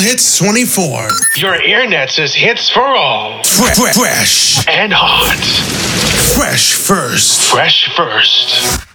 Hits 24. Your earnets' hits for all. Fresh and hot. Fresh first. Fresh first.